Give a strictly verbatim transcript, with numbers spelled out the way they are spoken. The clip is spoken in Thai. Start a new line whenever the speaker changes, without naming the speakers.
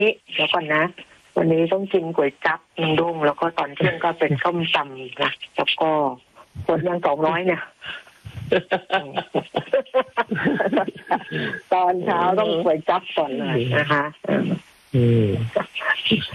นี้เดี๋ยวก่อนนะวันนี้ต้องกินก๋วยจั๊บลุงดุ้งแล้วก็ตอนเที่ยงก็เป็นส้มตำนะแล้วก็หมดยังสองร้อยเนี่ยตอนเช้าต้องก๋วยจั๊บก่อนเลยนะคะ
อืม